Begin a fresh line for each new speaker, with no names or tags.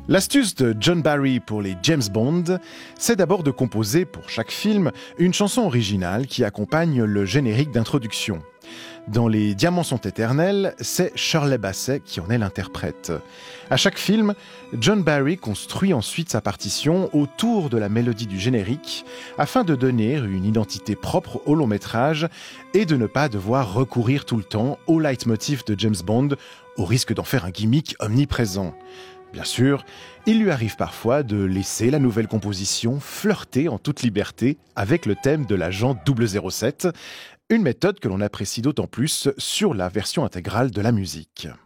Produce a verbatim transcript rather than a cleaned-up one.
L'astuce de John Barry pour les James Bond, c'est d'abord de composer pour chaque film une chanson originale qui accompagne le générique d'introduction. Dans Les Diamants sont éternels, c'est Shirley Bassey qui en est l'interprète. À chaque film, John Barry construit ensuite sa partition autour de la mélodie du générique afin de donner une identité propre au long métrage et de ne pas devoir recourir tout le temps au leitmotiv de James Bond au risque d'en faire un gimmick omniprésent. Bien sûr, il lui arrive parfois de laisser la nouvelle composition flirter en toute liberté avec le thème de l'agent double zéro sept, une méthode que l'on apprécie d'autant plus sur la version intégrale de la musique.